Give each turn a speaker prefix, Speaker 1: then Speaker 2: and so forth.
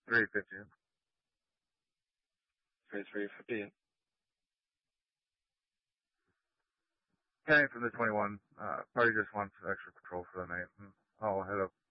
Speaker 1: 315.
Speaker 2: 3315.
Speaker 1: Kenny from the 21. Party just wants extra patrol for the night. I'll head up